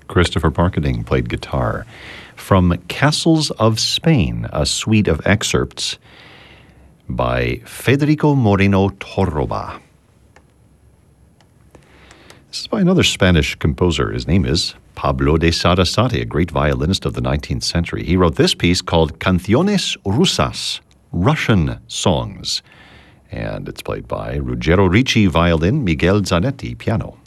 Christopher Parkening played guitar. From Castles of Spain, a suite of excerpts by Federico Moreno Torroba. This is by another Spanish composer. His name is Pablo de Sarasate, a great violinist of the 19th century. He wrote this piece called Canciones Rusas, Russian Songs. And it's played by Ruggero Ricci, violin, Miguel Zanetti, piano.